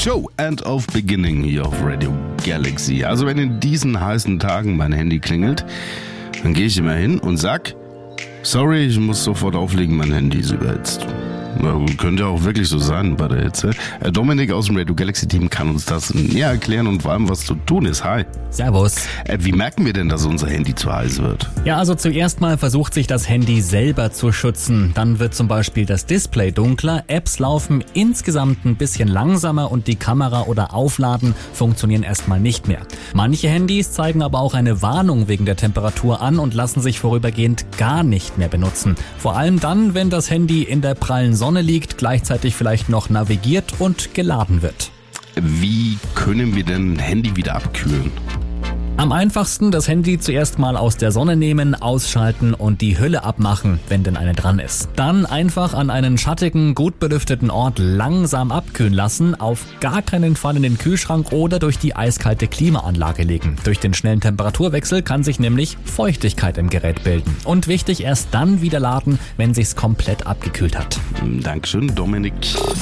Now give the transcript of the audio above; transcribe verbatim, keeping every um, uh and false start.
Show, End of Beginning hier auf Radio Galaxy. Also wenn in diesen heißen Tagen mein Handy klingelt, dann gehe ich immer hin und sag, sorry, ich muss sofort auflegen, mein Handy ist überhitzt. Ja, könnte auch wirklich so sein bei der Hitze. Dominik aus dem Radio Galaxy Team kann uns das näher erklären und vor allem, was zu tun ist. Hi. Servus. Wie merken wir denn, dass unser Handy zu heiß wird? Ja, also zuerst mal versucht sich das Handy selber zu schützen. Dann wird zum Beispiel das Display dunkler, Apps laufen insgesamt ein bisschen langsamer und die Kamera oder Aufladen funktionieren erstmal nicht mehr. Manche Handys zeigen aber auch eine Warnung wegen der Temperatur an und lassen sich vorübergehend gar nicht mehr benutzen. Vor allem dann, wenn das Handy in der prallen Sonne liegt, gleichzeitig vielleicht noch navigiert und geladen wird. Wie können wir denn ein Handy wieder abkühlen? Am einfachsten das Handy zuerst mal aus der Sonne nehmen, ausschalten und die Hülle abmachen, wenn denn eine dran ist. Dann einfach an einen schattigen, gut belüfteten Ort langsam abkühlen lassen, auf gar keinen Fall in den Kühlschrank oder durch die eiskalte Klimaanlage legen. Durch den schnellen Temperaturwechsel kann sich nämlich Feuchtigkeit im Gerät bilden. Und wichtig, erst dann wieder laden, wenn sich's komplett abgekühlt hat. Dankeschön, Dominik.